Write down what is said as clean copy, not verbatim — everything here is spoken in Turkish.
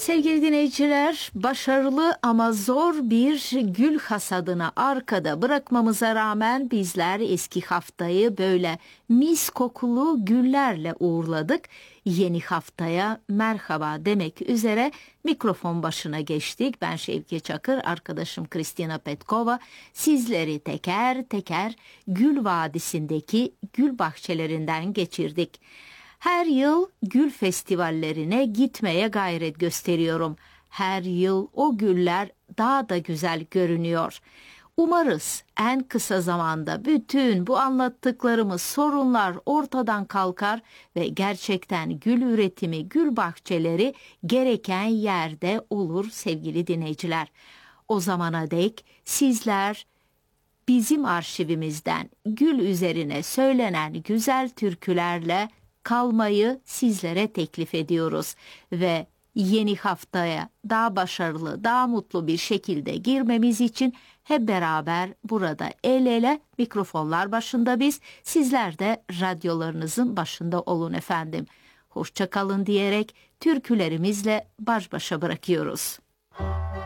Sevgili dinleyiciler, başarılı ama zor bir gül hasadını arkada bırakmamıza rağmen bizler eski haftayı böyle mis kokulu güllerle uğurladık. Yeni haftaya merhaba demek üzere mikrofon başına geçtik. Ben Şevki Çakır, arkadaşım Kristina Petkova. Sizleri teker teker Gül Vadisi'ndeki gül bahçelerinden geçirdik. Her yıl gül festivallerine gitmeye gayret gösteriyorum. Her yıl o güller daha da güzel görünüyor. Umarız en kısa zamanda bütün bu anlattıklarımız sorunlar ortadan kalkar ve gerçekten gül üretimi, gül bahçeleri gereken yerde olur sevgili dinleyiciler. O zamana dek sizler bizim arşivimizden gül üzerine söylenen güzel türkülerle kalmayı sizlere teklif ediyoruz ve yeni haftaya daha başarılı, daha mutlu bir şekilde girmemiz için hep beraber burada el ele mikrofonlar başında biz, sizler de radyolarınızın başında olun efendim. Hoşça kalın diyerek türkülerimizle baş başa bırakıyoruz.